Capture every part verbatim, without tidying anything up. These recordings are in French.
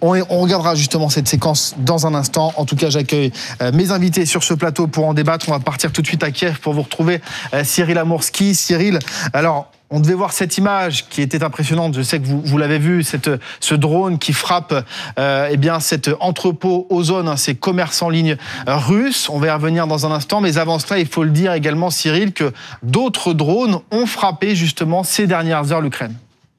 On, on regardera justement cette séquence dans un instant. En tout cas, j'accueille euh, mes invités sur ce plateau pour en débattre. On va partir tout de suite à Kiev pour vous retrouver euh, Cyril Amourski. Cyril, alors... on devait voir cette image qui était impressionnante. Je sais que vous, vous l'avez vu, cette, ce drone qui frappe euh, eh bien, cet entrepôt Ozon, hein, ces commerces en ligne russes. On va y revenir dans un instant. Mais avant cela, il faut le dire également, Cyril, que d'autres drones ont frappé justement ces dernières heures l'Ukraine.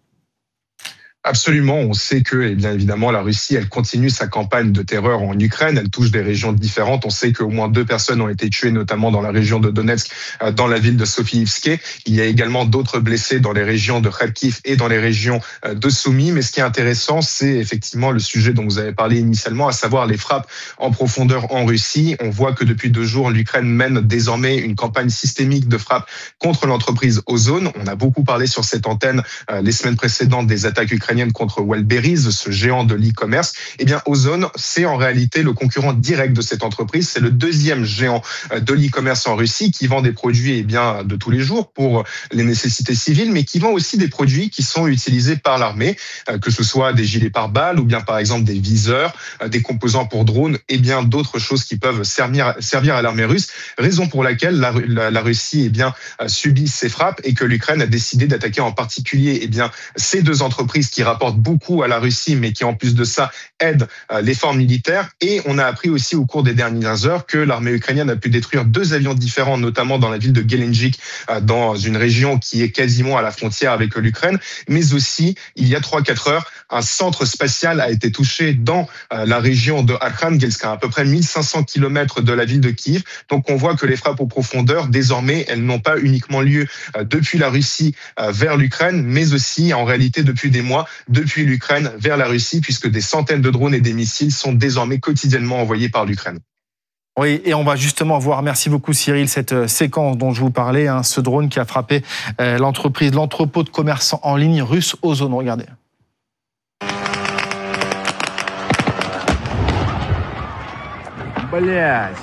Absolument, on sait que, eh bien évidemment, la Russie, elle continue sa campagne de terreur en Ukraine. Elle touche des régions différentes. On sait qu'au moins deux personnes ont été tuées, notamment dans la région de Donetsk, dans la ville de Sofiivske. Il y a également d'autres blessés dans les régions de Kharkiv et dans les régions de Soumy. Mais ce qui est intéressant, c'est effectivement le sujet dont vous avez parlé initialement, à savoir les frappes en profondeur en Russie. On voit que depuis deux jours, l'Ukraine mène désormais une campagne systémique de frappe contre l'entreprise Ozon. On a beaucoup parlé sur cette antenne les semaines précédentes des attaques ukrainiennes contre Wildberries, ce géant de l'e-commerce. Eh bien, Ozon, c'est en réalité le concurrent direct de cette entreprise. C'est le deuxième géant de l'e-commerce en Russie qui vend des produits eh bien, de tous les jours pour les nécessités civiles, mais qui vend aussi des produits qui sont utilisés par l'armée, que ce soit des gilets pare-balles ou bien par exemple des viseurs, des composants pour drones et bien d'autres choses qui peuvent servir, servir à l'armée russe. Raison pour laquelle la, la, la Russie eh bien, subit ces frappes et que l'Ukraine a décidé d'attaquer en particulier eh bien, ces deux entreprises qui rapportent beaucoup à la Russie, mais qui en plus de ça aident l'effort militaire. Et on a appris aussi au cours des dernières heures que l'armée ukrainienne a pu détruire deux avions différents, notamment dans la ville de Gelendzhik, dans une région qui est quasiment à la frontière avec l'Ukraine. Mais aussi, il y a trois quatre heures, un centre spatial a été touché dans la région de Arkhangelsk, à à peu près mille cinq cents kilomètres de la ville de Kiev. Donc on voit que les frappes aux profondeurs, désormais, elles n'ont pas uniquement lieu depuis la Russie vers l'Ukraine, mais aussi en réalité depuis des mois, depuis l'Ukraine vers la Russie, puisque des centaines de drones et des missiles sont désormais quotidiennement envoyés par l'Ukraine. Oui, et on va justement voir, merci beaucoup Cyril, cette séquence dont je vous parlais, hein, ce drone qui a frappé euh, l'entreprise, l'entrepôt de commerçants en ligne russe Ozon. Regardez. Блядь.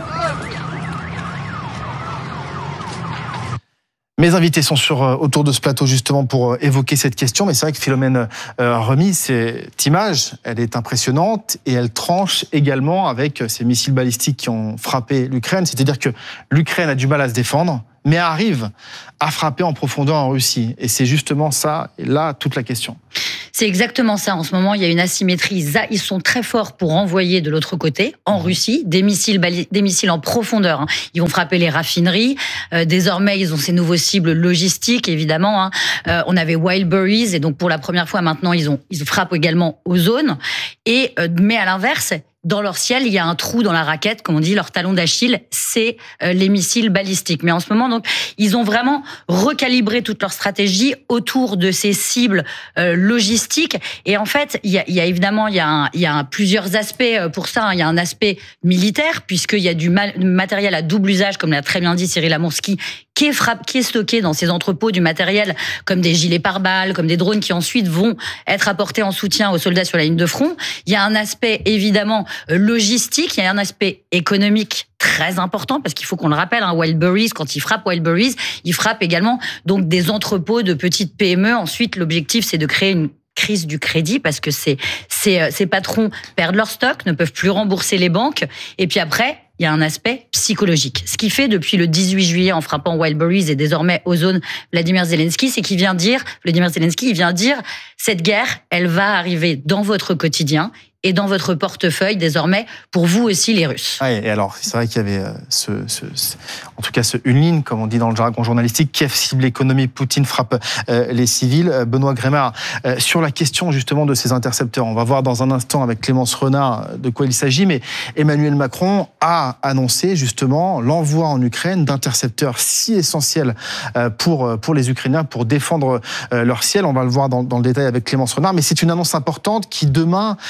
Mes invités sont sur, autour de ce plateau justement pour évoquer cette question, mais c'est vrai que Philomène euh, Remy, cette image, elle est impressionnante et elle tranche également avec ces missiles balistiques qui ont frappé l'Ukraine. C'est-à-dire que l'Ukraine a du mal à se défendre, mais arrive à frapper en profondeur en Russie. Et c'est justement ça, et là, toute la question. C'est exactement ça. En ce moment, il y a une asymétrie. Ils sont très forts pour envoyer de l'autre côté, en Russie, des missiles, des missiles en profondeur. Hein. Ils vont frapper les raffineries. Euh, désormais, ils ont ces nouveaux cibles logistiques, évidemment. Hein. Euh, on avait Wildberries, et donc pour la première fois maintenant, ils, ont, ils frappent également Ozon. Et, euh, mais à l'inverse, dans leur ciel, il y a un trou dans la raquette, comme on dit, leur talon d'Achille, c'est euh, les missiles balistiques. Mais en ce moment, donc, ils ont vraiment recalibré toute leur stratégie autour de ces cibles euh, logistiques. Et en fait, il y a, il y a évidemment, il y a, un, il y a un, plusieurs aspects pour ça. Hein. Il y a un aspect militaire, puisqu'il y a du mal, matériel à double usage, comme l'a très bien dit Cyril Amourski, qui est, frappe, qui est stocké dans ces entrepôts, du matériel comme des gilets pare-balles, comme des drones qui ensuite vont être apportés en soutien aux soldats sur la ligne de front. Il y a un aspect évidemment logistique, il y a un aspect économique très important, parce qu'il faut qu'on le rappelle, hein, Wildberries, quand ils frappent Wildberries, ils frappent également donc des entrepôts de petites P M E. Ensuite, l'objectif, c'est de créer une crise du crédit, parce que ces, ces, ces patrons perdent leur stock, ne peuvent plus rembourser les banques. Et puis après, il y a un aspect psychologique. Ce qu'il fait depuis le dix-huit juillet en frappant Wildberries et désormais Ozon, Vladimir Zelensky, c'est qu'il vient dire, Vladimir Zelensky, il vient dire, cette guerre, elle va arriver dans votre quotidien et dans votre portefeuille désormais, pour vous aussi les Russes. Ouais, et alors, c'est vrai qu'il y avait ce, ce, ce, en tout cas ce une ligne, comme on dit dans le jargon journalistique, Kiev cible l'économie, Poutine frappe euh, les civils. Benoît Grémard, euh, sur la question justement de ces intercepteurs, on va voir dans un instant avec Clémence Renard de quoi il s'agit, mais Emmanuel Macron a annoncé justement l'envoi en Ukraine d'intercepteurs si essentiels euh, pour, pour les Ukrainiens, pour défendre euh, leur ciel. On va le voir dans, dans le détail avec Clémence Renard, mais c'est une annonce importante qui demain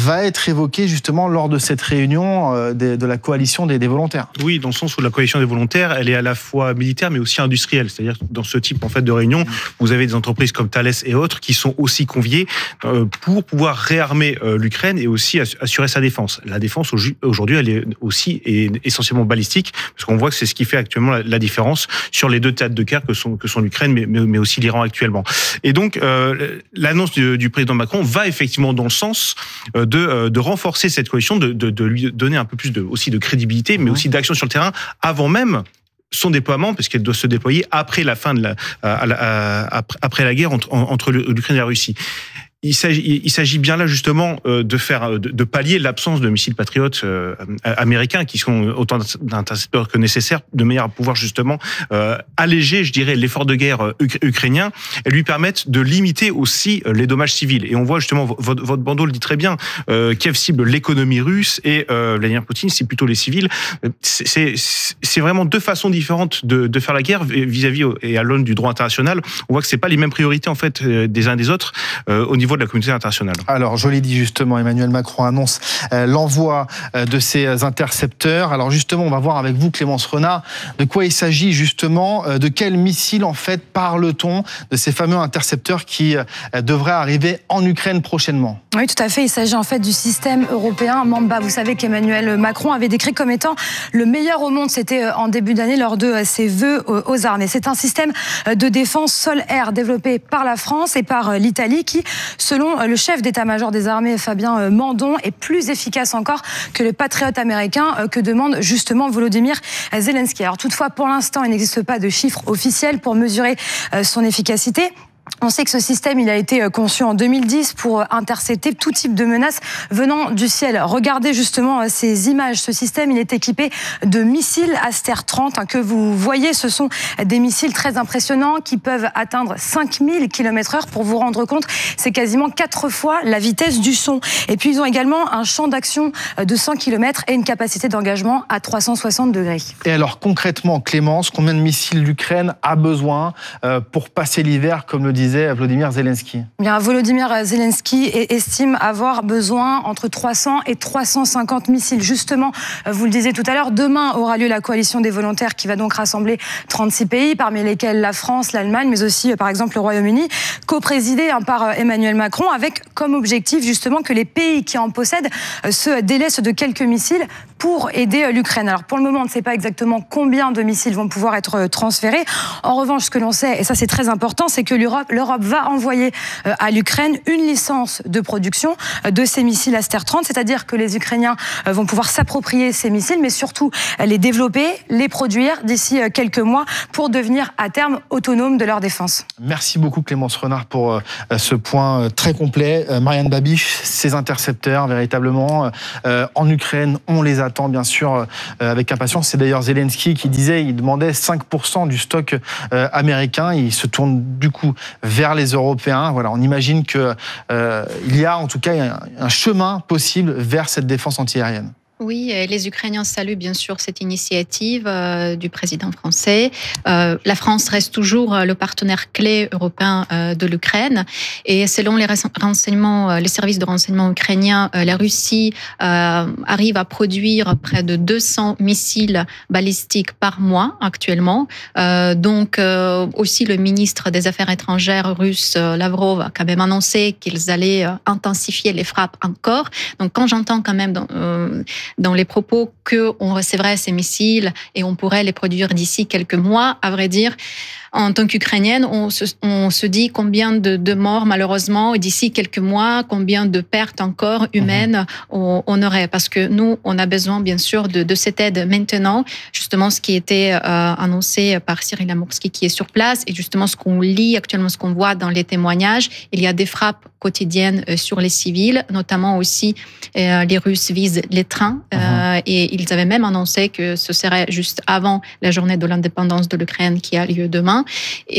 va être évoqué justement lors de cette réunion euh, de, de la coalition des, des volontaires. Oui, dans le sens où la coalition des volontaires, elle est à la fois militaire mais aussi industrielle. C'est-à-dire que dans ce type en fait de réunion, vous avez des entreprises comme Thales et autres qui sont aussi conviées euh, pour pouvoir réarmer euh, l'Ukraine et aussi assurer sa défense. La défense aujourd'hui, elle est aussi est essentiellement balistique, parce qu'on voit que c'est ce qui fait actuellement la, la différence sur les deux théâtres de guerre que sont que sont l'Ukraine, mais, mais, mais aussi l'Iran actuellement. Et donc euh, l'annonce du, du président Macron va effectivement dans le sens de, de renforcer cette coalition, de, de, de lui donner un peu plus de, aussi de crédibilité, mais aussi d'action sur le terrain, avant même son déploiement, parce qu'elle doit se déployer après la fin de la, à la à, après la guerre entre, entre l'Ukraine et la Russie. Il s'agit, il s'agit bien là justement de faire, de, de pallier l'absence de missiles patriotes euh, américains qui sont autant d'intercepteurs que nécessaires, de manière à pouvoir justement euh, alléger, je dirais, l'effort de guerre ukrainien et lui permettre de limiter aussi les dommages civils. Et on voit justement, votre, votre bandeau le dit très bien, euh, Kiev cible l'économie russe et euh, Vladimir Poutine, c'est plutôt les civils. C'est, c'est, c'est vraiment deux façons différentes de, de faire la guerre vis-à-vis et à l'aune du droit international. On voit que c'est pas les mêmes priorités en fait des uns des autres euh, au niveau de la communauté internationale. Alors, je l'ai dit justement, Emmanuel Macron annonce euh, l'envoi euh, de ces intercepteurs. Alors justement, on va voir avec vous, Clémence Renard, de quoi il s'agit justement, euh, de quels missiles en fait parle-t-on, de ces fameux intercepteurs qui euh, devraient arriver en Ukraine prochainement. Oui, tout à fait. Il s'agit en fait du système européen Mamba. Vous savez qu'Emmanuel Macron avait décrit comme étant le meilleur au monde. C'était en début d'année lors de ses vœux aux armées. C'est un système de défense sol-air développé par la France et par l'Italie qui, selon le chef d'état-major des armées, Fabien Mandon, est plus efficace encore que le Patriot américain que demande justement Volodymyr Zelensky. Alors toutefois, pour l'instant, il n'existe pas de chiffres officiels pour mesurer son efficacité. On sait que ce système, il a été conçu en deux mille dix pour intercepter tout type de menaces venant du ciel. Regardez justement ces images. Ce système, il est équipé de missiles Aster trente que vous voyez. Ce sont des missiles très impressionnants qui peuvent atteindre cinq mille kilomètres heure. Pour vous rendre compte, c'est quasiment quatre fois la vitesse du son. Et puis, ils ont également un champ d'action de cent kilomètres et une capacité d'engagement à trois cent soixante degrés. Et alors, concrètement, Clémence, combien de missiles l'Ukraine a besoin pour passer l'hiver, comme le disait Volodymyr Zelensky? Bien, Volodymyr Zelensky estime avoir besoin entre trois cents et trois cent cinquante missiles. Justement, vous le disiez tout à l'heure, demain aura lieu la coalition des volontaires qui va donc rassembler trente-six pays, parmi lesquels la France, l'Allemagne, mais aussi par exemple le Royaume-Uni, co-présidée par Emmanuel Macron, avec comme objectif justement que les pays qui en possèdent se délaissent de quelques missiles pour aider l'Ukraine. Alors pour le moment, on ne sait pas exactement combien de missiles vont pouvoir être transférés. En revanche, ce que l'on sait, et ça c'est très important, c'est que l'Europe, l'Europe va envoyer à l'Ukraine une licence de production de ces missiles Aster trente, c'est-à-dire que les Ukrainiens vont pouvoir s'approprier ces missiles, mais surtout les développer, les produire d'ici quelques mois pour devenir à terme autonomes de leur défense. Merci beaucoup Clémence Renard pour ce point très complet. Marianne Babiche, ces intercepteurs véritablement en Ukraine, on les attend bien sûr avec impatience. C'est d'ailleurs Zelensky qui disait, il demandait cinq pour cent du stock américain. Il se tourne du coup vers les Européens. Voilà, on imagine qu'il euh, y a en tout cas un, un chemin possible vers cette défense antiaérienne. Oui, les Ukrainiens saluent bien sûr cette initiative euh, du président français. Euh, la France reste toujours le partenaire clé européen euh, de l'Ukraine. Et selon les renseignements, les services de renseignement ukrainiens, euh, la Russie euh, arrive à produire près de deux cents missiles balistiques par mois actuellement. Euh, donc euh, aussi le ministre des Affaires étrangères russe, Lavrov, a quand même annoncé qu'ils allaient intensifier les frappes encore. Donc quand j'entends quand même dans, euh, dans les propos qu'on recevrait ces missiles et on pourrait les produire d'ici quelques mois, à vrai dire, en tant qu'Ukrainienne, on se, on se dit combien de, de morts, malheureusement, d'ici quelques mois, combien de pertes encore humaines on, on aurait. Parce que nous, on a besoin, bien sûr, de, de cette aide maintenant. Justement, ce qui était euh, annoncé par Cyril Amourski, qui est sur place, et justement, ce qu'on lit actuellement, ce qu'on voit dans les témoignages, il y a des frappes quotidiennes sur les civils, notamment aussi euh, les Russes visent les trains. Euh, uh-huh. Et ils avaient même annoncé que ce serait juste avant la journée de l'indépendance de l'Ukraine qui a lieu demain. Et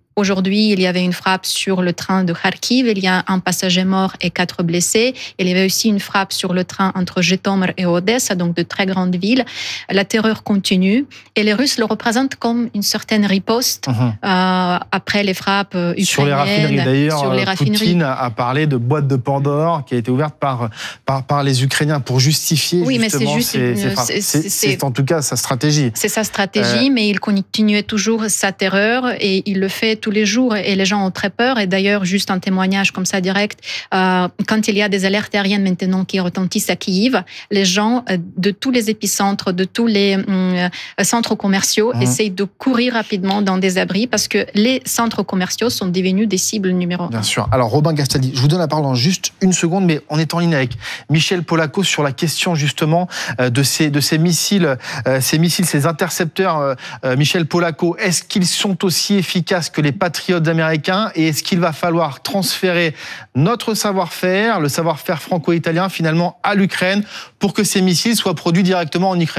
Aujourd'hui, il y avait une frappe sur le train de Kharkiv. Il y a un passager mort et quatre blessés. Il y avait aussi une frappe sur le train entre Zhytomyr et Odessa, donc de très grandes villes. La terreur continue et les Russes le représentent comme une certaine riposte mmh. euh, après les frappes ukrainiennes. Sur les raffineries, d'ailleurs, sur les raffineries. Poutine a parlé de boîte de Pandore qui a été ouverte par, par, par les Ukrainiens pour justifier oui, justement mais c'est, ces, une, ces frappes. C'est, c'est, c'est en tout cas sa stratégie. C'est sa stratégie, euh... mais il continuait toujours sa terreur et il le fait tous les jours et les gens ont très peur. Et d'ailleurs, juste un témoignage comme ça direct, euh, quand il y a des alertes aériennes maintenant qui retentissent à Kiev, les gens euh, de tous les épicentres, de tous les euh, centres commerciaux mmh. essayent de courir rapidement dans des abris parce que les centres commerciaux sont devenus des cibles numéro un. Bien sûr. Alors Robin Castaldi, je vous donne la parole en juste une seconde, mais on est en ligne avec Michel Polaco sur la question justement euh, de ces, de ces missiles, euh, ces missiles, ces intercepteurs. Euh, euh, Michel Polaco, est-ce qu'ils sont aussi efficaces que les patriotes américains et est-ce qu'il va falloir transférer notre savoir-faire, le savoir-faire franco-italien finalement à l'Ukraine pour que ces missiles soient produits directement en Ukraine ?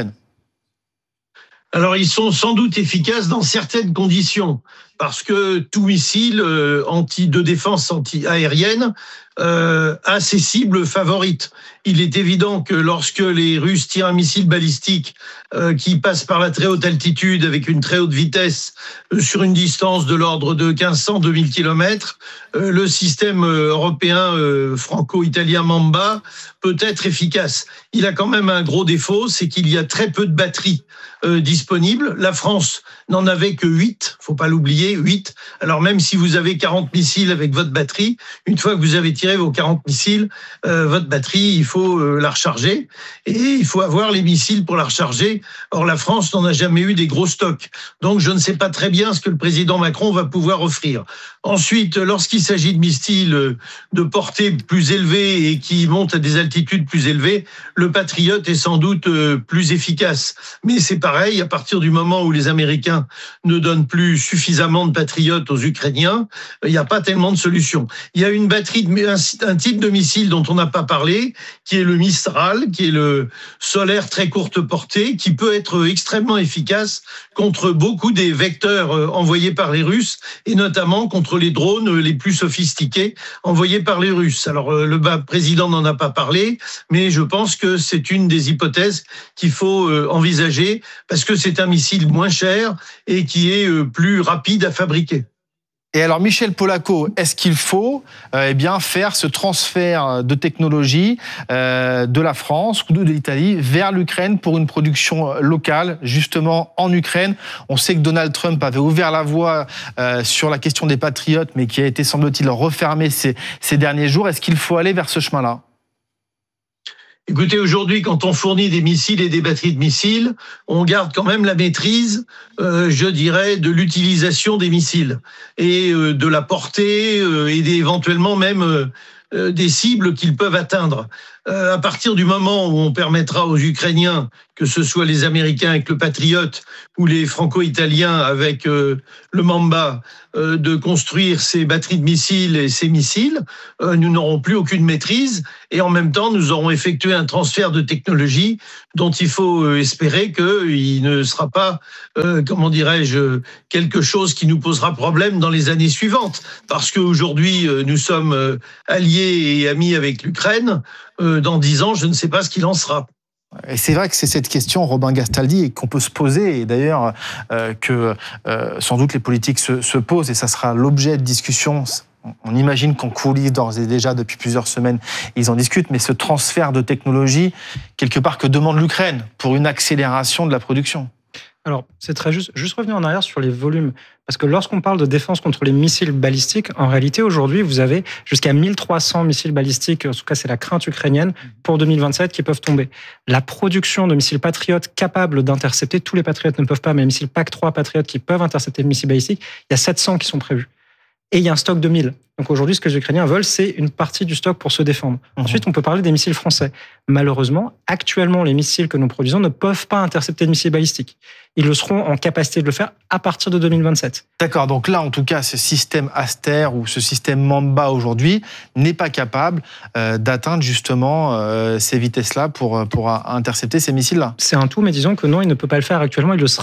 Alors ils sont sans doute efficaces dans certaines conditions parce que tout missile euh, anti de défense anti-aérienne euh, a ses cibles favorites. Il est évident que lorsque les Russes tirent un missile balistique euh, qui passe par la très haute altitude avec une très haute vitesse euh, sur une distance de l'ordre de quinze cents à deux mille kilomètres, euh, le système européen euh, franco-italien Mamba peut être efficace. Il a quand même un gros défaut, c'est qu'il y a très peu de batteries euh, disponibles. La France n'en avait que huit, faut pas l'oublier, huit. Alors même si vous avez quarante missiles avec votre batterie, une fois que vous avez tiré vos quarante missiles, euh, votre batterie, il faut euh, la recharger et il faut avoir les missiles pour la recharger. Or la France n'en a jamais eu des gros stocks. Donc je ne sais pas très bien ce que le président Macron va pouvoir offrir. Ensuite, lorsqu'il s'agit de missiles de portée plus élevée et qui montent à des altitudes plus élevées, le Patriot est sans doute plus efficace. Mais c'est pareil, à partir du moment où les Américains ne donnent plus suffisamment de Patriotes aux Ukrainiens, il n'y a pas tellement de solutions. Il y a une batterie, de, un, un type de missile dont on n'a pas parlé, qui est le Mistral, qui est le solaire très courte portée, qui peut être extrêmement efficace contre beaucoup des vecteurs envoyés par les Russes, et notamment contre les drones les plus sophistiqués envoyés par les Russes. Alors le président n'en a pas parlé, mais je pense que c'est une des hypothèses qu'il faut envisager parce que c'est un missile moins cher et qui est plus rapide à fabriquer. Et alors, Michel Polaco, est-ce qu'il faut euh, eh bien, faire ce transfert de technologie euh, de la France ou de l'Italie vers l'Ukraine pour une production locale, justement en Ukraine ? On sait que Donald Trump avait ouvert la voie euh, sur la question des patriotes, mais qui a été, semble-t-il, refermée ces, ces derniers jours. Est-ce qu'il faut aller vers ce chemin-là ? Écoutez, aujourd'hui, quand on fournit des missiles et des batteries de missiles, on garde quand même la maîtrise, euh, je dirais, de l'utilisation des missiles et euh, de la portée euh, et des, éventuellement même euh, des cibles qu'ils peuvent atteindre. Euh, à partir du moment où on permettra aux Ukrainiens, que ce soit les Américains avec le Patriot ou les Franco-Italiens avec euh, le Mamba, euh, de construire ces batteries de missiles et ces missiles, euh, nous n'aurons plus aucune maîtrise et en même temps nous aurons effectué un transfert de technologie dont il faut euh, espérer qu'il ne sera pas, euh, comment dirais-je, quelque chose qui nous posera problème dans les années suivantes. Parce qu'aujourd'hui euh, nous sommes euh, alliés et amis avec l'Ukraine. Dans dix ans, je ne sais pas ce qu'il en sera. Et c'est vrai que c'est cette question, Robin Castaldi, qu'on peut se poser, et d'ailleurs euh, que euh, sans doute les politiques se, se posent, et ça sera l'objet de discussion. On imagine qu'en coulisses, d'ores et déjà, depuis plusieurs semaines, ils en discutent, mais ce transfert de technologie, quelque part, que demande l'Ukraine pour une accélération de la production ? Alors, c'est très juste. Juste revenir en arrière sur les volumes. Parce que lorsqu'on parle de défense contre les missiles balistiques, en réalité, aujourd'hui, vous avez jusqu'à mille trois cents missiles balistiques, en tout cas, c'est la crainte ukrainienne, pour deux mille vingt-sept qui peuvent tomber. La production de missiles Patriot capables d'intercepter, tous les Patriots ne peuvent pas, mais les missiles P A C trois Patriot qui peuvent intercepter les missiles balistiques, il y a sept cents qui sont prévus. Et il y a un stock de mille. Donc aujourd'hui, ce que les Ukrainiens veulent, c'est une partie du stock pour se défendre. Mmh. Ensuite, on peut parler des missiles français. Malheureusement, actuellement, les missiles que nous produisons ne peuvent pas intercepter de missiles balistiques. Ils le seront en capacité de le faire à partir de deux mille vingt-sept. D'accord, donc là, en tout cas, ce système Aster ou ce système Mamba aujourd'hui n'est pas capable euh, d'atteindre justement euh, ces vitesses-là pour, pour intercepter ces missiles-là. C'est un tout, mais disons que non, il ne peut pas le faire actuellement. Il le sera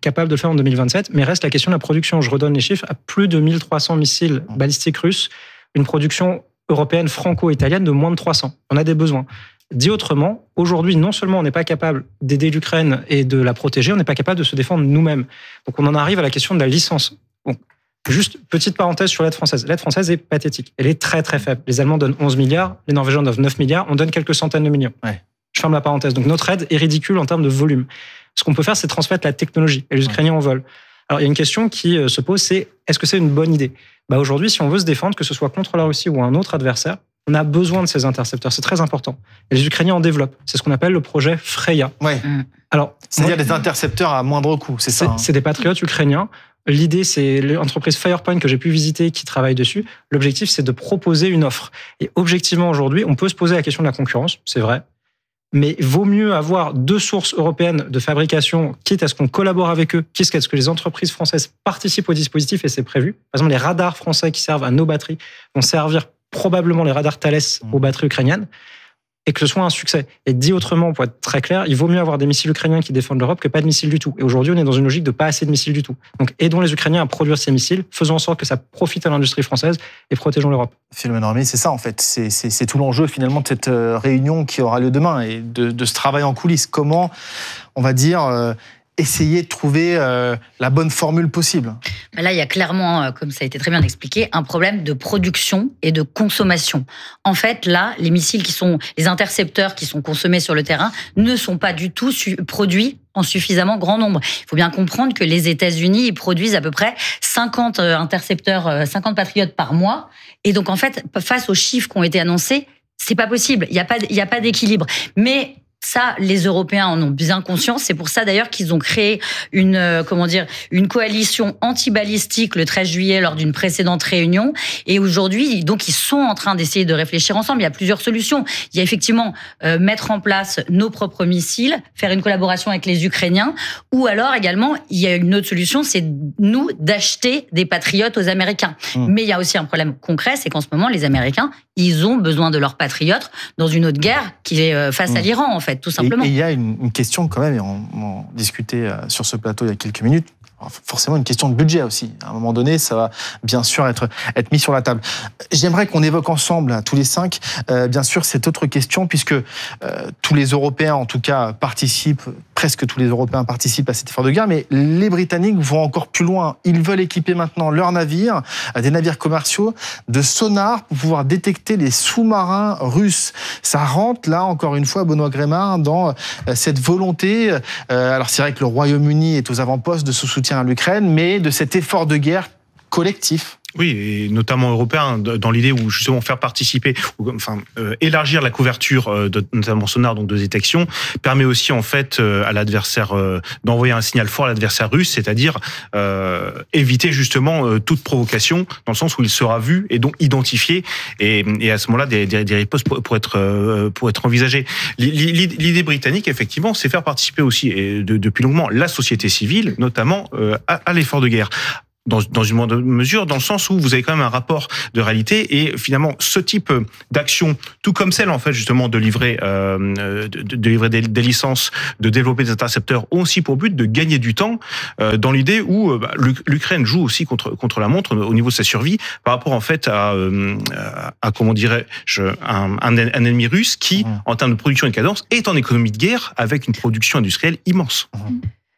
capable de le faire en deux mille vingt-sept, mais reste la question de la production. Je redonne les chiffres, à plus de mille trois cents missiles balistiques russes, une production européenne franco-italienne de moins de trois cents. On a des besoins. Dit autrement, aujourd'hui, non seulement on n'est pas capable d'aider l'Ukraine et de la protéger, on n'est pas capable de se défendre nous-mêmes. Donc on en arrive à la question de la licence. Bon, juste petite parenthèse sur l'aide française. L'aide française est pathétique. Elle est très très faible. Les Allemands donnent onze milliards, les Norvégiens donnent neuf milliards, on donne quelques centaines de millions. Ouais. Je ferme la parenthèse. Donc notre aide est ridicule en termes de volume. Ce qu'on peut faire, c'est transmettre la technologie. Et les Ukrainiens en veulent. Alors il y a une question qui se pose, c'est est-ce que c'est une bonne idée ? Bah, aujourd'hui, si on veut se défendre, que ce soit contre la Russie ou un autre adversaire, on a besoin de ces intercepteurs, c'est très important. Et les Ukrainiens en développent. C'est ce qu'on appelle le projet Freya. Ouais. Alors, c'est-à-dire moi, des intercepteurs à moindre coût, c'est ça. C'est, hein. c'est des patriotes ukrainiens. L'idée, c'est l'entreprise Firepoint que j'ai pu visiter qui travaille dessus. L'objectif, c'est de proposer une offre. Et objectivement, aujourd'hui, on peut se poser la question de la concurrence, c'est vrai. Mais vaut mieux avoir deux sources européennes de fabrication, quitte à ce qu'on collabore avec eux, quitte à ce que les entreprises françaises participent au dispositif, et c'est prévu. Par exemple, les radars français qui servent à nos batteries vont servir probablement les radars Thales aux batteries ukrainiennes, et que ce soit un succès. Et dit autrement, pour être très clair, il vaut mieux avoir des missiles ukrainiens qui défendent l'Europe que pas de missiles du tout. Et aujourd'hui, on est dans une logique de pas assez de missiles du tout. Donc aidons les Ukrainiens à produire ces missiles, faisons en sorte que ça profite à l'industrie française et protégeons l'Europe. Philomène Remy, c'est ça en fait. C'est, c'est, c'est tout l'enjeu finalement de cette réunion qui aura lieu demain et de, de ce travail en coulisses. Comment, on va dire... Euh, essayer de trouver euh, la bonne formule possible. Là, il y a clairement, comme ça a été très bien expliqué, un problème de production et de consommation. En fait, là, les missiles qui sont, les intercepteurs qui sont consommés sur le terrain ne sont pas du tout su- produits en suffisamment grand nombre. Il faut bien comprendre que les États-Unis ils produisent à peu près cinquante intercepteurs, cinquante patriotes par mois. Et donc, en fait, face aux chiffres qui ont été annoncés, c'est pas possible. Il n'y a pas, il n'y a pas d'équilibre. Mais ça, les Européens en ont bien conscience. C'est pour ça d'ailleurs qu'ils ont créé une, euh, comment dire, une coalition anti-balistique le treize juillet lors d'une précédente réunion. Et aujourd'hui, donc, ils sont en train d'essayer de réfléchir ensemble. Il y a plusieurs solutions. Il y a effectivement euh, mettre en place nos propres missiles, faire une collaboration avec les Ukrainiens, ou alors également, il y a une autre solution, c'est nous d'acheter des patriotes aux Américains. Mmh. Mais il y a aussi un problème concret, c'est qu'en ce moment, les Américains, ils ont besoin de leurs patriotes dans une autre guerre qui est face mmh. à l'Iran, en fait. Tout simplement. Et il y a une, une question quand même, et on, on discutait sur ce plateau il y a quelques minutes, forcément une question de budget aussi. À un moment donné, ça va bien sûr être, être mis sur la table. J'aimerais qu'on évoque ensemble, tous les cinq, euh, bien sûr, cette autre question, puisque euh, tous les Européens, en tout cas, participent, presque tous les Européens participent à cet effort de guerre, mais les Britanniques vont encore plus loin. Ils veulent équiper maintenant leurs navires, des navires commerciaux, de sonars pour pouvoir détecter les sous-marins russes. Ça rentre, là, encore une fois, Benoît Grémard, dans cette volonté. Euh, alors, c'est vrai que le Royaume-Uni est aux avant-postes de ce soutien à l'Ukraine, mais de cet effort de guerre collectif. Oui, et notamment européen, dans l'idée où justement faire participer, ou, enfin euh, élargir la couverture, de, notamment sonar, donc de détection, permet aussi en fait euh, à l'adversaire euh, d'envoyer un signal fort à l'adversaire russe, c'est-à-dire euh, éviter justement euh, toute provocation, dans le sens où il sera vu et donc identifié, et, et à ce moment-là des, des, des ripostes pour, pour être euh, pour être envisagées. L'idée britannique, effectivement, c'est faire participer aussi, et de, depuis longuement, la société civile, notamment euh, à, à l'effort de guerre. Dans, dans une moindre mesure, dans le sens où vous avez quand même un rapport de réalité, et finalement ce type d'action, tout comme celle en fait justement de livrer, euh, de, de livrer des, des licences, de développer des intercepteurs, ont aussi pour but de gagner du temps, euh, dans l'idée où bah, l'Ukraine joue aussi contre contre la montre au niveau de sa survie par rapport en fait à, euh, à, à comment dirais-je un, un, un ennemi russe qui, mmh. en termes de production et de cadence, est en économie de guerre avec une production industrielle immense. Mmh.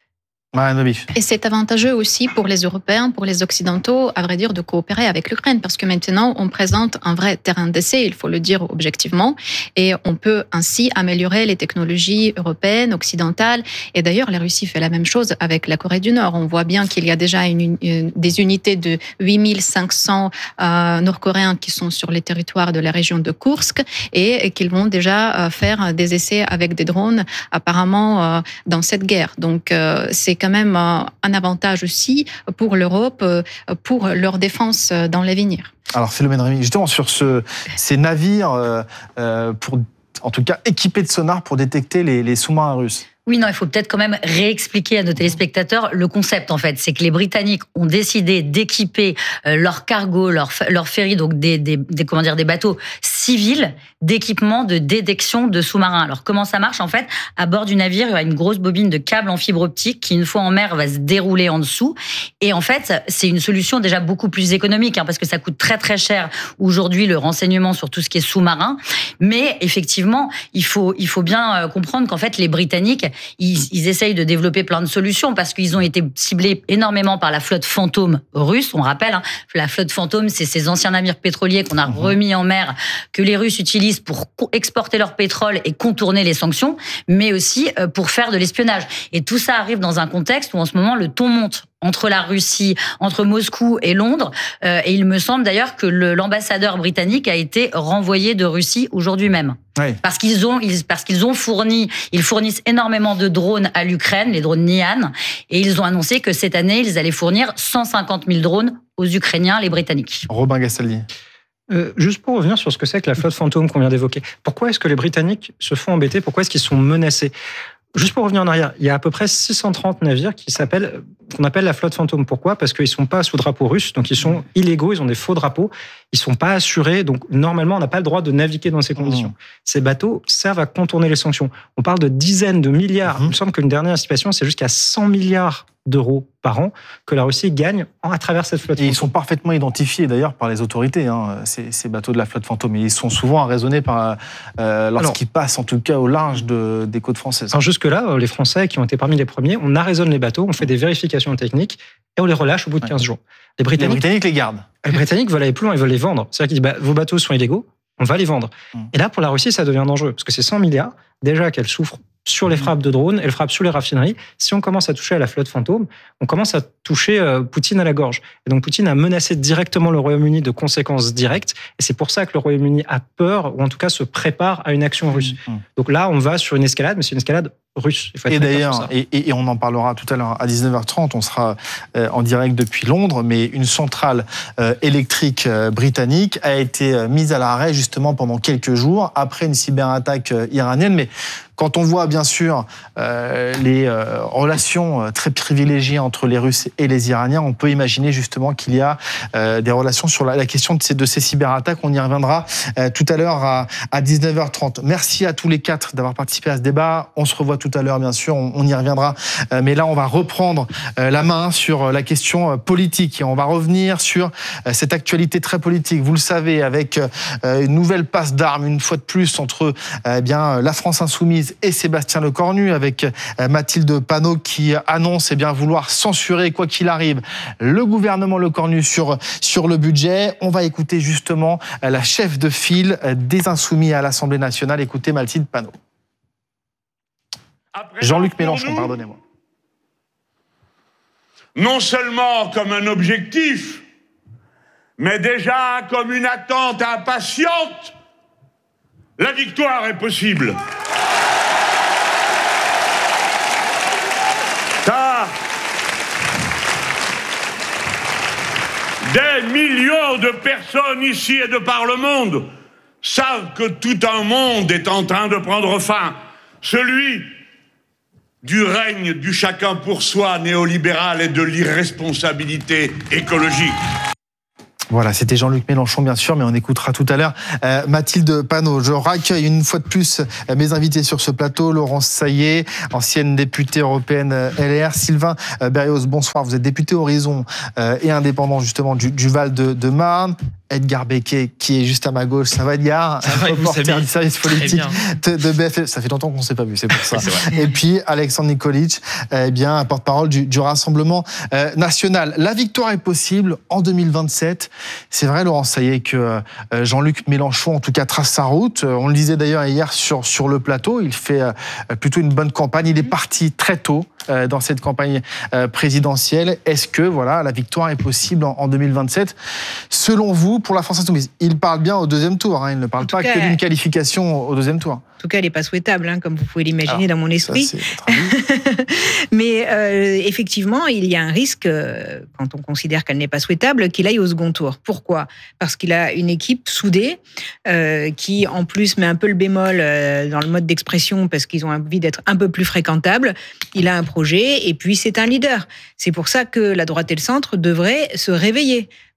Et c'est avantageux aussi pour les Européens, pour les Occidentaux, à vrai dire, de coopérer avec l'Ukraine, parce que maintenant, on présente un vrai terrain d'essai, il faut le dire objectivement, et on peut ainsi améliorer les technologies européennes, occidentales. Et d'ailleurs, la Russie fait la même chose avec la Corée du Nord. On voit bien qu'il y a déjà une, une, des unités de huit mille cinq cents euh, Nord-Coréens qui sont sur les territoires de la région de Koursk, et, et qu'ils vont déjà euh, faire des essais avec des drones, apparemment, euh, dans cette guerre. Donc, euh, c'est quand même un avantage aussi pour l'Europe, pour leur défense dans l'avenir. Alors Philomène Remy, justement sur ce, ces navires, euh, pour, en tout cas équipés de sonars pour détecter les, les sous-marins russes. Oui, non, il faut peut-être quand même réexpliquer à nos téléspectateurs le concept, en fait. C'est que les Britanniques ont décidé d'équiper leur cargo, leur, leur ferry, donc des, des, des, comment dire, des bateaux civile d'équipement de détection de sous-marins. Alors comment ça marche en fait? À bord du navire, il y a une grosse bobine de câble en fibre optique qui, une fois en mer, va se dérouler en dessous. Et en fait, c'est une solution déjà beaucoup plus économique hein, parce que ça coûte très très cher aujourd'hui le renseignement sur tout ce qui est sous-marin. Mais effectivement, il faut il faut bien comprendre qu'en fait les Britanniques, ils, ils essayent de développer plein de solutions parce qu'ils ont été ciblés énormément par la flotte fantôme russe. On rappelle, hein, la flotte fantôme, c'est ces anciens navires pétroliers qu'on a remis en mer, que les Russes utilisent pour exporter leur pétrole et contourner les sanctions, mais aussi pour faire de l'espionnage. Et tout ça arrive dans un contexte où en ce moment le ton monte entre la Russie, entre Moscou et Londres. Euh, et il me semble d'ailleurs que le, l'ambassadeur britannique a été renvoyé de Russie aujourd'hui même. Oui. Parce qu'ils ont, ils, parce qu'ils ont fourni, ils fournissent énormément de drones à l'Ukraine, les drones Nihan, et ils ont annoncé que cette année, ils allaient fournir cent cinquante mille drones aux Ukrainiens, les Britanniques. Robin Gastaldi. Euh, juste pour revenir sur ce que c'est que la flotte fantôme qu'on vient d'évoquer, pourquoi est-ce que les Britanniques se font embêter? Pourquoi est-ce qu'ils sont menacés? Juste pour revenir en arrière, il y a à peu près six cent trente navires qui s'appellent, qu'on appelle la flotte fantôme. Pourquoi? Parce qu'ils sont pas sous drapeau russe, donc ils sont illégaux, ils ont des faux drapeaux, ils sont pas assurés, donc normalement on n'a pas le droit de naviguer dans ces conditions. Mmh. Ces bateaux servent à contourner les sanctions. On parle de dizaines de milliards. Mmh. Il me semble qu'une dernière estimation, c'est jusqu'à cent milliards d'euros par an que la Russie gagne à travers cette flotte. Et ils sont parfaitement identifiés d'ailleurs par les autorités, hein, ces, ces bateaux de la flotte fantôme. Et ils sont souvent arraisonnés par, euh, lorsqu'ils alors, passent, en tout cas au large de, des côtes françaises. Alors jusque-là, les Français qui ont été parmi les premiers, on arraisonne les bateaux, on fait des vérifications techniques et on les relâche au bout de quinze ouais. jours. Les Britanniques, les Britanniques les gardent. Les Britanniques veulent aller plus loin, ils veulent les vendre. C'est-à-dire qu'ils disent bah, vos bateaux sont illégaux, on va les vendre. Mmh. Et là, pour la Russie, ça devient dangereux parce que c'est cent milliards déjà qu'elle souffre sur les frappes de drones, elle frappe sur les raffineries. Si on commence à toucher à la flotte fantôme, on commence à toucher Poutine à la gorge. Et donc Poutine a menacé directement le Royaume-Uni de conséquences directes. Et c'est pour ça que le Royaume-Uni a peur, ou en tout cas se prépare à une action russe. Mmh. Donc là, on va sur une escalade, mais c'est une escalade russe. Il faut être et d'ailleurs, et, et on en parlera tout à l'heure à dix-neuf heures trente, on sera euh, en direct depuis Londres, mais une centrale euh, électrique euh, britannique a été euh, mise à l'arrêt justement pendant quelques jours après une cyberattaque euh, iranienne. Mais quand on voit bien sûr euh, les euh, relations très privilégiées entre les Russes et les Iraniens, on peut imaginer justement qu'il y a euh, des relations sur la, la question de ces, de ces cyberattaques. On y reviendra euh, tout à l'heure à, à dix-neuf heures trente. Merci à tous les quatre d'avoir participé à ce débat. On se revoit tout à l'heure, bien sûr, on, on y reviendra. Euh, mais là, on va reprendre euh, la main sur la question politique et on va revenir sur euh, cette actualité très politique. Vous le savez, avec euh, une nouvelle passe d'armes, une fois de plus, entre euh, bien, la France insoumise et Sébastien Lecornu, avec Mathilde Panot qui annonce eh bien, vouloir censurer, quoi qu'il arrive, le gouvernement Lecornu sur, sur le budget. On va écouter justement la chef de file des Insoumis à l'Assemblée nationale. Écoutez Mathilde Panot. Jean-Luc Mélenchon, pardonnez-moi. Non seulement comme un objectif, mais déjà comme une attente impatiente, la victoire est possible. Car des millions de personnes ici et de par le monde savent que tout un monde est en train de prendre fin, celui du règne du chacun pour soi néolibéral et de l'irresponsabilité écologique. Voilà, c'était Jean-Luc Mélenchon, bien sûr, mais on écoutera tout à l'heure euh, Mathilde Panot. Je raccueille une fois de plus euh, mes invités sur ce plateau. Laurence Saillet, ancienne députée européenne euh, L R. Sylvain euh, Berrios, bonsoir. Vous êtes député Horizon euh, et indépendant, justement, du, du Val-de-Marne. Edgar Becquet, qui est juste à ma gauche. Ça va, Edgar? Ça va, reporter du service politique de, de B F M. Ça fait longtemps qu'on ne s'est pas vu, c'est pour ça. C'est et puis, Alexandre Nikolic, eh bien, porte-parole du, du Rassemblement euh, national. La victoire est possible en deux mille vingt-sept. C'est vrai, Laurent Saillet, que euh, Jean-Luc Mélenchon, en tout cas, trace sa route. On le disait d'ailleurs hier sur, sur le plateau. Il fait euh, plutôt une bonne campagne. Il est parti très tôt euh, dans cette campagne euh, présidentielle. Est-ce que, voilà, la victoire est possible en, en deux mille vingt-sept? Selon vous, pour la France insoumise, il parle bien au deuxième tour, hein, il ne parle pas cas, que d'une qualification au deuxième tour. En tout cas, elle n'est pas souhaitable, hein, comme vous pouvez l'imaginer. Alors, dans mon esprit. Ça, Mais euh, effectivement, il y a un risque, euh, quand on considère qu'elle n'est pas souhaitable, qu'il aille au second tour. Pourquoi? Parce qu'il a une équipe soudée, euh, qui en plus met un peu le bémol euh, dans le mode d'expression, parce qu'ils ont envie d'être un peu plus fréquentables. Il a un projet, et puis c'est un leader. C'est pour ça que la droite et le centre devraient se réveiller.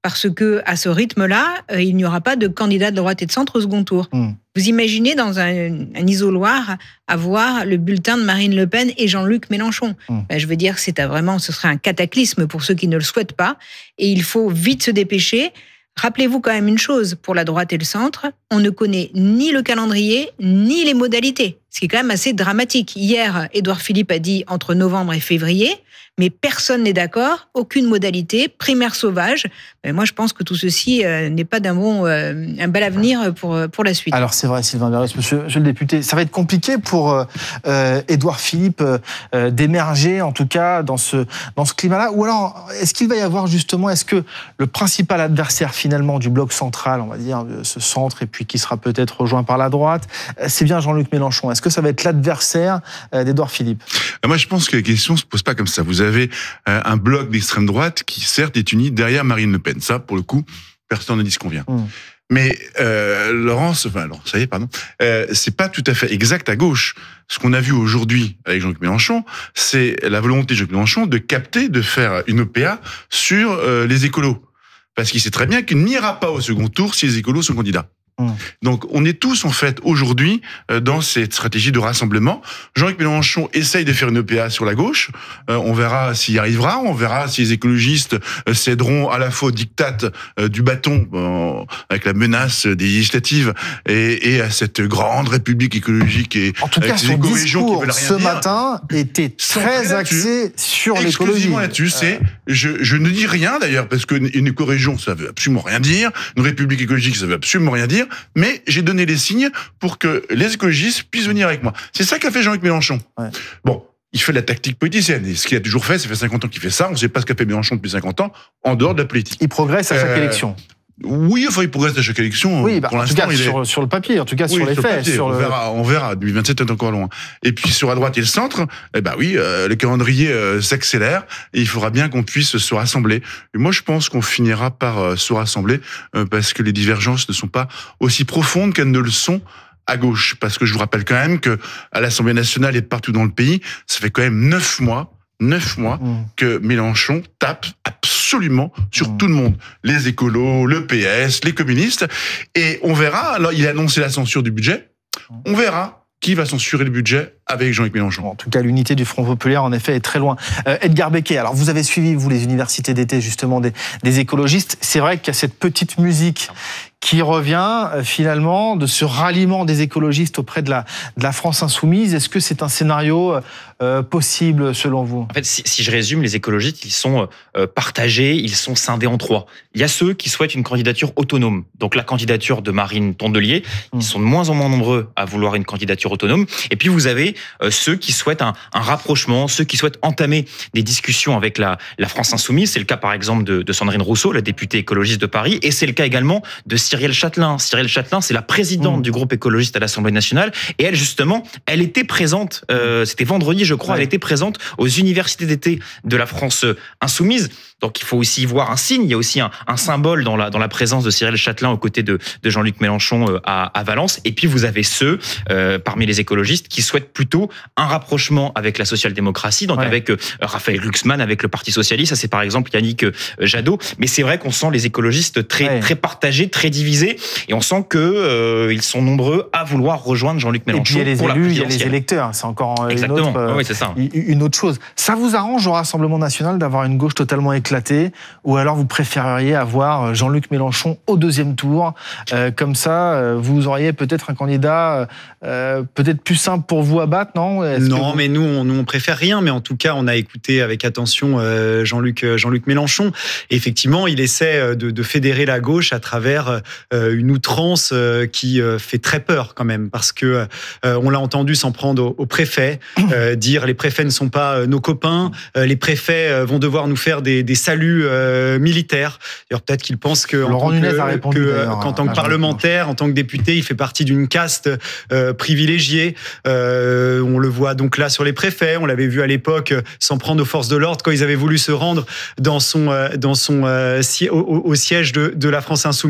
parce que à ce rythme-là, euh, il n'y aura pas de candidat de droite et de centre au second tour. Mmh. Vous imaginez dans un, un isoloir avoir le bulletin de Marine Le Pen et Jean-Luc Mélenchon. Mmh. Ben, je veux dire, c'est un, vraiment, ce serait un cataclysme pour ceux qui ne le souhaitent pas. Et il faut vite se dépêcher. Rappelez-vous quand même une chose, pour la droite et le centre, on ne connaît ni le calendrier, ni les modalités. Ce qui est quand même assez dramatique. Hier, Édouard Philippe a dit entre novembre et février, mais personne n'est d'accord, aucune modalité, primaire sauvage. Mais moi, je pense que tout ceci euh, n'est pas d'un bon, euh, un bel avenir pour, pour la suite. Alors, c'est vrai, Sylvain Berruet, monsieur, monsieur le député, ça va être compliqué pour euh, Édouard Philippe euh, d'émerger, en tout cas, dans ce, dans ce climat-là. Ou alors, est-ce qu'il va y avoir justement, est-ce que le principal adversaire, finalement, du bloc central, on va dire, ce centre, et puis qui sera peut-être rejoint par la droite, c'est bien Jean-Luc Mélenchon. Est-ce que ça va être l'adversaire d'Édouard Philippe? Moi, je pense que la question ne se pose pas comme ça. Vous avez un bloc d'extrême droite qui, certes, est uni derrière Marine Le Pen. Ça, pour le coup, personne ne dit ce qu'on vient. Mmh. Mais euh, Laurence, enfin, alors, ça y est, pardon, euh, c'est pas tout à fait exact à gauche. Ce qu'on a vu aujourd'hui avec Jean-Luc Mélenchon, c'est la volonté de Jean-Luc Mélenchon de capter, de faire une O P A sur euh, les écolos. Parce qu'il sait très bien qu'il n'ira pas au second tour si les écolos sont candidats. Mmh. Donc, on est tous, en fait, aujourd'hui, euh, dans cette stratégie de rassemblement. Jean-Luc Mélenchon essaye de faire une O P A sur la gauche. Euh, on verra s'il y arrivera. On verra si les écologistes euh, céderont à la fois au diktat euh, du bâton, euh, avec la menace des législatives, et, et à cette grande république écologique. Et en tout cas, son discours ce dire. matin était très axé sur l'écologie. Exclusivement là-dessus, c'est, je, je ne dis rien, d'ailleurs, parce qu'une éco-région, ça veut absolument rien dire. Une république écologique, ça veut absolument rien dire. Mais j'ai donné les signes pour que les écologistes puissent venir avec moi. C'est ça qu'a fait Jean-Luc Mélenchon. Ouais. Bon, il fait de la tactique politicienne. Et ce qu'il a toujours fait, ça fait cinquante ans qu'il fait ça. On ne sait pas ce qu'a fait Mélenchon depuis cinquante ans, en dehors de la politique. Il progresse à chaque euh, élection. Oui, enfin, il progresse à chaque élection. Oui, bah, pour en l'instant, tout cas, il est... sur, sur le papier, en tout cas, oui, sur les sur faits. Sur on, le... verra, on verra. deux mille vingt-sept est encore loin. Et puis, sur la droite et le centre, eh ben oui, euh, le calendrier euh, s'accélère et il faudra bien qu'on puisse se rassembler. Et moi, je pense qu'on finira par euh, se rassembler euh, parce que les divergences ne sont pas aussi profondes qu'elles ne le sont à gauche. Parce que je vous rappelle quand même que à l'Assemblée nationale et partout dans le pays, ça fait quand même neuf mois Neuf mois mmh. que Mélenchon tape absolument sur mmh. tout le monde. Les écolos, le P S, les communistes. Et on verra, alors il a annoncé la censure du budget, on verra qui va censurer le budget avec Jean-Luc Mélenchon. En tout cas, l'unité du Front populaire, en effet, est très loin. Euh, Edgar Becquet, alors vous avez suivi, vous, les universités d'été, justement, des, des écologistes. C'est vrai qu'il y a cette petite musique qui revient, euh, finalement, de ce ralliement des écologistes auprès de la, de la France insoumise. Est-ce que c'est un scénario euh, possible, selon vous? En fait, si, si je résume, les écologistes, ils sont euh, partagés, ils sont scindés en trois. Il y a ceux qui souhaitent une candidature autonome. Donc la candidature de Marine Tondelier, mmh. ils sont de moins en moins nombreux à vouloir une candidature autonome. Et puis vous avez euh, ceux qui souhaitent un, un rapprochement, ceux qui souhaitent entamer des discussions avec la, la France insoumise. C'est le cas, par exemple, de, de Sandrine Rousseau, la députée écologiste de Paris. Et c'est le cas également de Cyrielle Châtelain. Cyrielle Châtelain, c'est la présidente mmh. du groupe écologiste à l'Assemblée nationale. Et elle, justement, elle était présente, euh, c'était vendredi, je crois, ouais. elle était présente aux universités d'été de la France insoumise. Donc il faut aussi y voir un signe, il y a aussi un, un symbole dans la, dans la présence de Cyrielle Châtelain aux côtés de, de Jean-Luc Mélenchon euh, à, à Valence. Et puis vous avez ceux, euh, parmi les écologistes, qui souhaitent plutôt un rapprochement avec la social-démocratie, donc ouais. avec euh, Raphaël Glucksmann, avec le Parti socialiste. Ça c'est par exemple Yannick euh, Jadot. Mais c'est vrai qu'on sent les écologistes très, ouais. très partagés, très divisés. Et on sent qu'ils euh, sont nombreux à vouloir rejoindre Jean-Luc Mélenchon. Et puis il y a les élus, il y a les électeurs. C'est encore une autre, euh, oui, c'est ça. une autre chose. Ça vous arrange au Rassemblement national d'avoir une gauche totalement éclatée, ou alors vous préféreriez avoir Jean-Luc Mélenchon au deuxième tour, euh, comme ça euh, vous auriez peut-être un candidat euh, peut-être plus simple pour vous à battre, non? Non, vous... mais nous on, nous on préfère rien, mais en tout cas on a écouté avec attention euh, Jean-Luc Jean-Luc Mélenchon. Et effectivement, il essaie de, de fédérer la gauche à travers euh, une outrance euh, qui euh, fait très peur quand même, parce que euh, on l'a entendu s'en prendre au, au préfet, euh, dire les préfets ne sont pas euh, nos copains, euh, les préfets euh, vont devoir nous faire des, des saluts euh, militaires. D'ailleurs, peut-être qu'il pense que en tant que, répondu, que, qu'en tant que parlementaire, en tant que député, il fait partie d'une caste euh, privilégiée. Euh, on le voit donc là sur les préfets. On l'avait vu à l'époque s'en prendre aux forces de l'ordre quand ils avaient voulu se rendre dans son, euh, dans son euh, si, au, au siège de, de la France insoumise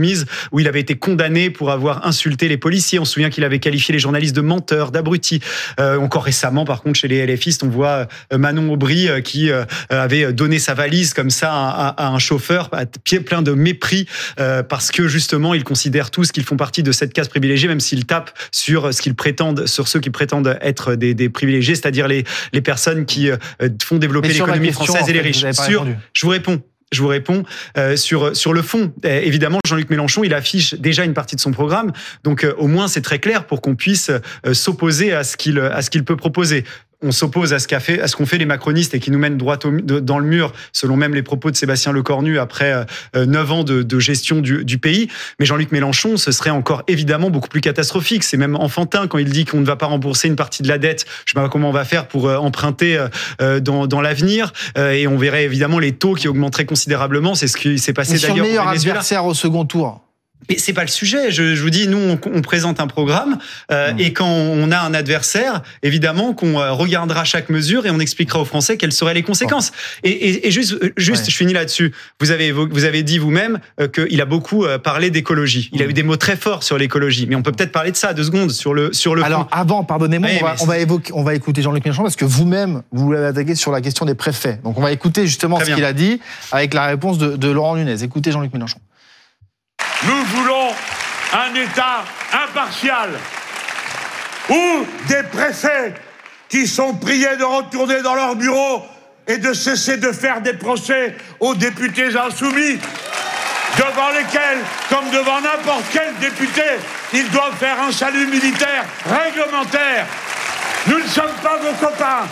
où il avait été condamné pour avoir insulté les policiers. On se souvient qu'il avait qualifié les journalistes de menteurs, d'abrutis. Euh, encore récemment, par contre, chez les LFistes, on voit Manon Aubry euh, qui euh, avait donné sa valise comme ça à, à, à un chauffeur, à pied plein de mépris, euh, parce que justement, ils considèrent tous qu'ils font partie de cette case privilégiée, même s'ils tapent sur ce qu'ils prétendent, sur ceux qui prétendent être des, des privilégiés, c'est-à-dire les, les personnes qui euh, font développer l'économie française et les riches. Sur, je vous réponds. Je vous réponds euh, sur sur le fond. Euh, évidemment, Jean-Luc Mélenchon, il affiche déjà une partie de son programme, donc euh, au moins c'est très clair pour qu'on puisse euh, s'opposer à ce qu'il à ce qu'il peut proposer. On s'oppose à ce qu'a fait, à ce qu'ont fait les macronistes et qui nous mènent droit au, de, dans le mur, selon même les propos de Sébastien Lecornu après euh, neuf ans de, de gestion du, du pays. Mais Jean-Luc Mélenchon, ce serait encore évidemment beaucoup plus catastrophique. C'est même enfantin quand il dit qu'on ne va pas rembourser une partie de la dette. Je ne sais pas comment on va faire pour euh, emprunter euh, dans, dans l'avenir. Euh, et on verrait évidemment les taux qui augmenteraient considérablement. C'est ce qui s'est passé Mais d'ailleurs. Son meilleur adversaire au second tour. Mais c'est pas le sujet. Je, je vous dis, nous, on, on présente un programme euh, mmh. et quand on a un adversaire, évidemment, qu'on euh, regardera chaque mesure et on expliquera aux Français quelles seraient les conséquences. Et, et, et juste, juste, ouais. je finis là-dessus. Vous avez, vous avez dit vous-même euh, qu'il a beaucoup euh, parlé d'écologie. Il mmh. a eu des mots très forts sur l'écologie. Mais on peut peut-être parler de ça deux secondes sur le sur le. Alors fond. avant, pardonnez-moi, ouais, on, va, on va évoquer, on va écouter Jean-Luc Mélenchon parce que vous-même vous l'avez attaqué sur la question des préfets. Donc on va écouter justement très ce bien. qu'il a dit avec la réponse de, de Laurent Nunez. Écoutez Jean-Luc Mélenchon. Nous voulons un État impartial où des préfets qui sont priés de retourner dans leur bureau et de cesser de faire des procès aux députés insoumis, devant lesquels, comme devant n'importe quel député, ils doivent faire un salut militaire réglementaire. Nous ne sommes pas vos copains.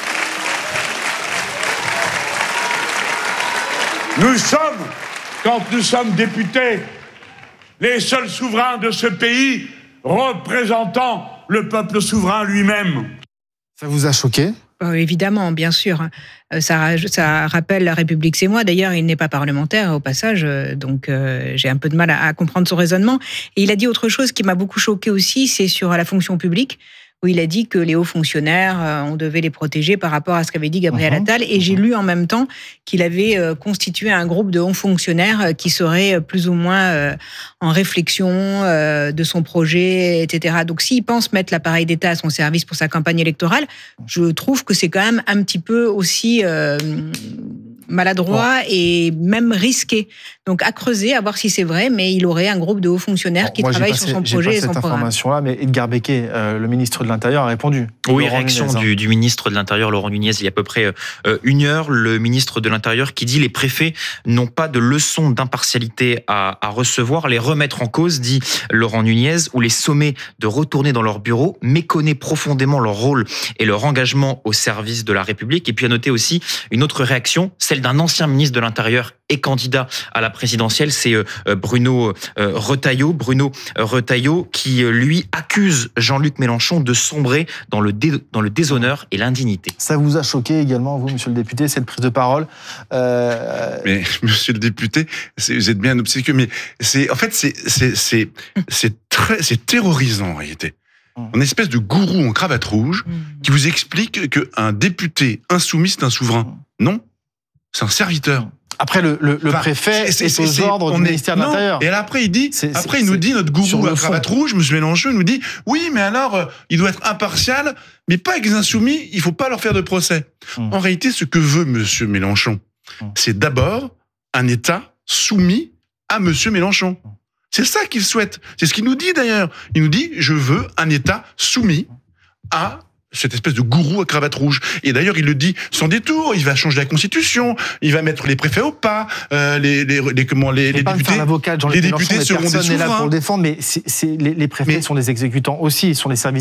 Nous sommes, quand nous sommes députés, les seuls souverains de ce pays représentant le peuple souverain lui-même. Ça vous a choqué ? Euh, évidemment, bien sûr. Euh, ça, ça rappelle la République, c'est moi. D'ailleurs, il n'est pas parlementaire au passage, euh, donc euh, j'ai un peu de mal à, à comprendre son raisonnement. Et il a dit autre chose qui m'a beaucoup choqué aussi, c'est sur la fonction publique, où il a dit que les hauts fonctionnaires, euh, on devait les protéger par rapport à ce qu'avait dit Gabriel mmh. Attal. Et j'ai lu en même temps qu'il avait euh, constitué un groupe de hauts fonctionnaires euh, qui serait plus ou moins euh, en réflexion euh, de son projet, et cetera. Donc s'il pense mettre l'appareil d'État à son service pour sa campagne électorale, je trouve que c'est quand même un petit peu aussi euh, maladroit bon. et même risqué. Donc à creuser, à voir si c'est vrai, mais il aurait un groupe de hauts fonctionnaires bon, qui moi, travaillent passé, sur son projet et son cette programme. information-là, mais Edgar Becquet, euh, le ministre de l'Intérieur, a répondu. Oui, Laurent réaction Nunez, hein. du, du ministre de l'Intérieur, Laurent Nunez, il y a à peu près euh, une heure, le ministre de l'Intérieur qui dit les préfets n'ont pas de leçons d'impartialité à, à recevoir, les remettre en cause, dit Laurent Nunez, ou les sommer de retourner dans leur bureau, méconnaît profondément leur rôle et leur engagement au service de la République. Et puis à noter aussi une autre réaction, celle d'un ancien ministre de l'Intérieur et candidat à la présidentielle, c'est Bruno Retailleau, Bruno Retailleau qui, lui, accuse Jean-Luc Mélenchon de sombrer dans le, dé, dans le déshonneur et l'indignité. Ça vous a choqué également, vous, monsieur le député, cette prise de parole euh... Mais, monsieur le député, vous êtes bien obséquieux, mais c'est, en fait, c'est, c'est, c'est, c'est, très, c'est terrorisant, en réalité. Un espèce de gourou en cravate rouge qui vous explique qu'un député insoumis, c'est un souverain. Non, c'est un serviteur. Après, le, le, le enfin, préfet c'est, c'est, est aux ordres du ministère de l'Intérieur. Et après, il dit, c'est, après, c'est, il nous dit, notre gourou à cravate rouge, M. Mélenchon, il nous dit, oui, mais alors, euh, il doit être impartial, mais pas avec les insoumis, il faut pas leur faire de procès. Mmh. En réalité, ce que veut M. Mélenchon, mmh. c'est d'abord un État soumis à M. Mélenchon. C'est ça qu'il souhaite. C'est ce qu'il nous dit d'ailleurs. Il nous dit, je veux un État soumis à cette espèce de gourou à cravate rouge. Et d'ailleurs, il le dit sans détour. Il va changer la Constitution. Il va mettre les préfets au pas. Euh, les, les, les, comment, les, les députés, l'avocat de Jean-Luc les députés seront des souverains. Personne n'est là pour le défendre, mais c'est, c'est, les, les préfets mais, sont des exécutants aussi. Ils sont les serviteurs.